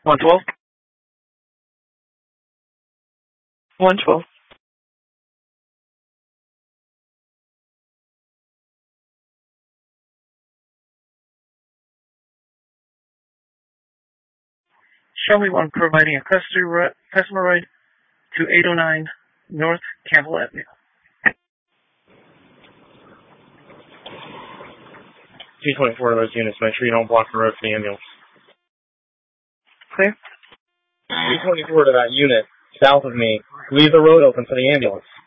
112? 112. Shelley 1 providing a customer ride to 809 North Campbell Avenue. G24 to those units, make sure you don't block the road for the ambulance. Clear? G24 to that unit, south of me, leave the road open for the ambulance.